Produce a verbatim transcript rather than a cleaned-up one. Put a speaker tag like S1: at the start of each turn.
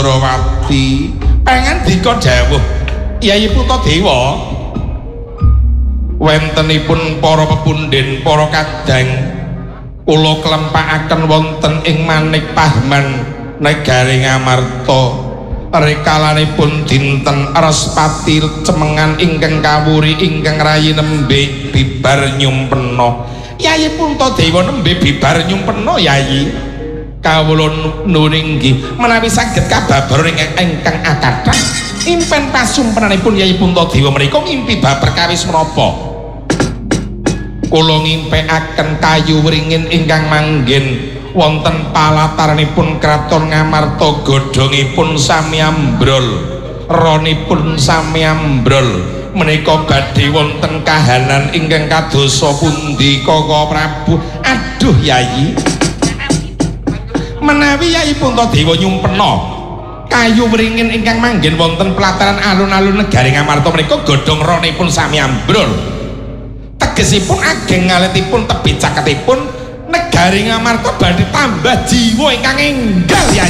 S1: Rawati pengen dika dawuh Yai Puntadewa wentenipun para pepundhen para kadang kula klempakaken wonten ing Manik Pahman negari Ngamarta rekalanipun dinten Respati cemengan ingkang kawuri ingkang rayi nembe bibar nyumpena Yai Puntadewa nembe bibar nyumpena Yai kawula nuringgi menawi saged kababar ingkang akathah impen pasumpenanipun Yai Puntadewa menika ngimpi babar kawis menapa kula ngimpekaken kayu wringin ingkang manggen wonten palataranipun kraton Ngamarta godhongipun sami ambrol ronipun sami ambrol menika badhe wonten kahanan ingkang kadosa pundi Kaka Prabu aduh Yai menawi Yai Puntadewa nyumpena kayu wringin ingkang manggen wonten pelataran alun-alun negari Ngamarta menika godhong ronipun sami ambrol tegesipun ageng ngalitipun tebih caketipun negari Ngamarta badhe tambah jiwa ingkang enggal Yai